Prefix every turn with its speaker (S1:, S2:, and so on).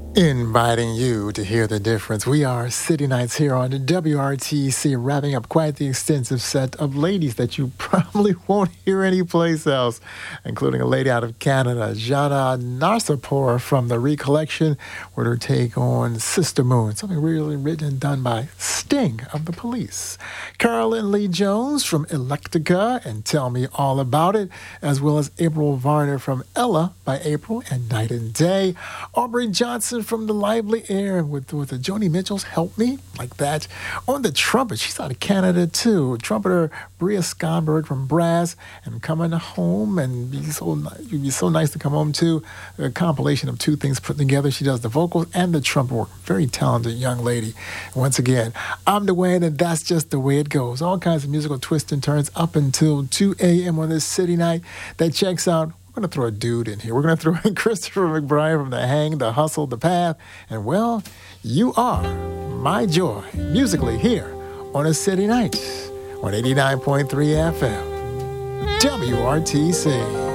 S1: Inviting you to hear the difference. We are City Nights here on WRTC, wrapping up quite the extensive set of ladies that you probably won't hear anyplace else, including a lady out of Canada, Jana Narsapur from the Recollection, with her take on Sister Moon, something really written and done by Sting of the Police. Carolyn Lee Jones from Electica and Tell Me All About It, as well as April Varner from Ella by April and Night and Day. Aubrey Johnson from The Lively Air with the Joni Mitchell's Help Me, like that. On the trumpet, she's out of Canada too. Trumpeter Bria Skonberg from Brass and Coming Home, and you'd be so nice to come home to. A compilation of two things put together. She does the vocals and the trumpet work. Very talented young lady. Once again, I'm Dwayne, and that's just the way it goes. All kinds of musical twists and turns up until 2 a.m. on this city night that checks out. We're going to throw a dude in here. We're going to throw in Christopher McBride from The Hang, The Hustle, The Path. And, well, you are my joy musically here on a city night on 89.3 FM. WRTC.